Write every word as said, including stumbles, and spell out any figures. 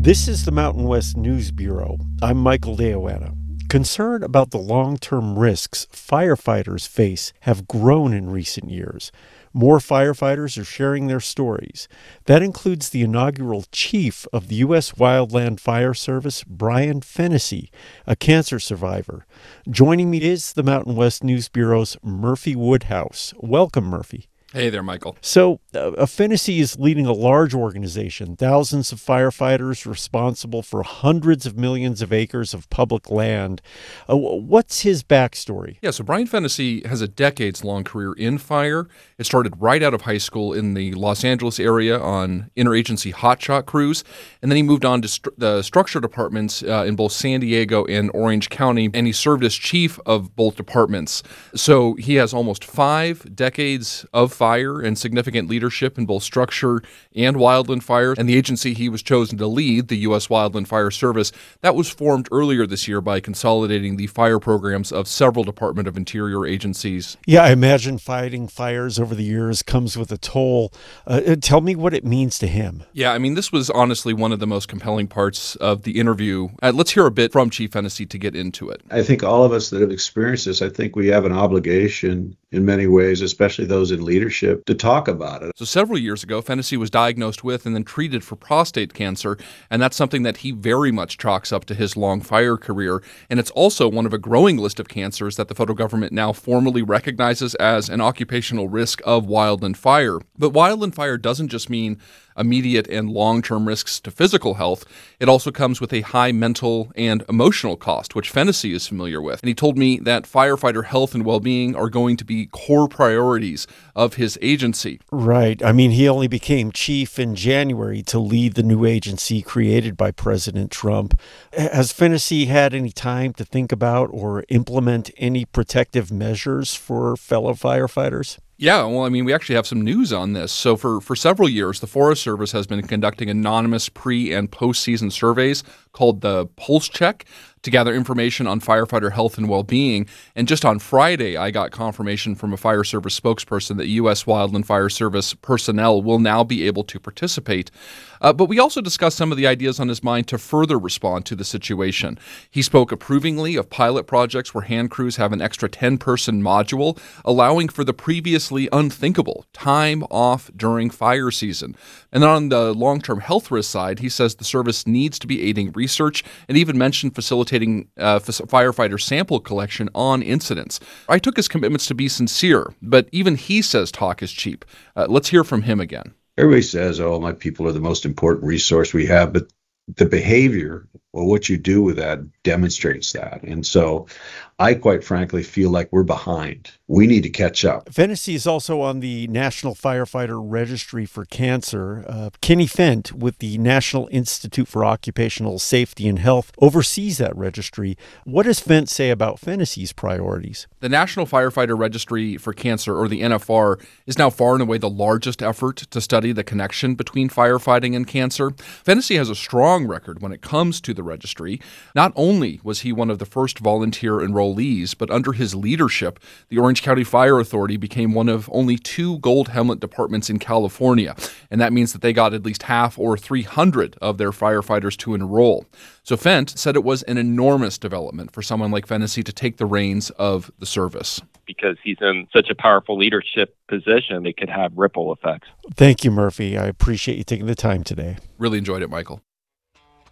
This is the Mountain West News Bureau. I'm Michael Deoanna. Concern about the long-term risks firefighters face have grown in recent years. More firefighters are sharing their stories. That includes the inaugural chief of the U S Wildland Fire Service, Brian Fennessy, a cancer survivor. Joining me is the Mountain West News Bureau's Murphy Woodhouse. Welcome, Murphy. Hey there, Michael. So, uh, Fennessy is leading a large organization, thousands of firefighters responsible for hundreds of millions of acres of public land. Uh, what's his backstory? Yeah, so Brian Fennessy has a decades-long career in fire. It started right out of high school in the Los Angeles area on interagency hotshot crews, and then he moved on to st- the structure departments uh, in both San Diego and Orange County, and he served as chief of both departments. So he has almost five decades of fire fire and significant leadership in both structure and wildland fire. And the agency he was chosen to lead, the U S Wildland Fire Service, that was formed earlier this year by consolidating the fire programs of several Department of Interior agencies. Yeah, I imagine fighting fires over the years comes with a toll. Uh, tell me what it means to him. Yeah, I mean, this was honestly one of the most compelling parts of the interview. Uh, let's hear a bit from Chief Fennessy to get into it. I think all of us that have experienced this, I think we have an obligation in many ways, especially those in leadership, to talk about it. So several years ago, Fennessy was diagnosed with and then treated for prostate cancer, and that's something that he very much chalks up to his long fire career. And it's also one of a growing list of cancers that the federal government now formally recognizes as an occupational risk of wildland fire. But wildland fire doesn't just mean immediate and long-term risks to physical health. It also comes with a high mental and emotional cost, which Fennessy is familiar with. And he told me that firefighter health and well-being are going to be core priorities of his agency. Right. I mean, he only became chief in January to lead the new agency created by President Trump. Has Fennessy had any time to think about or implement any protective measures for fellow firefighters? Yeah, well, I mean, we actually have some news on this. So for, for several years, the Forest Service has been conducting anonymous pre- and post-season surveys called the Pulse Check to gather information on firefighter health and well-being. And just on Friday, I got confirmation from a fire service spokesperson that U S Wildland Fire Service personnel will now be able to participate. Uh, but we also discussed some of the ideas on his mind to further respond to the situation. He spoke approvingly of pilot projects where hand crews have an extra ten-person module, allowing for the previously unthinkable time off during fire season. And then on the long-term health risk side, he says the service needs to be aiding research and even mentioned facilitating uh, firefighter sample collection on incidents. I took his commitments to be sincere, but even he says talk is cheap. Uh, let's hear from him again. Everybody says, oh, my people are the most important resource we have, but the behavior, well, what you do with that demonstrates that. And so I quite frankly feel like we're behind. We need to catch up. Fennessy is also on the National Firefighter Registry for Cancer. Uh, Kenny Fent with the National Institute for Occupational Safety and Health oversees that registry. What does Fent say about Fennessy's priorities? The National Firefighter Registry for Cancer, or the N F R, is now far and away the largest effort to study the connection between firefighting and cancer. Fennessy has a strong record when it comes to the registry. Not only was he one of the first volunteer enrollees, but under his leadership, the Orange County Fire Authority became one of only two gold helmet departments in California, and that means that they got at least half or three hundred of their firefighters to enroll. So Fent said it was an enormous development for someone like Fennessy to take the reins of the service. Because he's in such a powerful leadership position, it could have ripple effects. Thank you, Murphy. I appreciate you taking the time today. Really enjoyed it, Michael.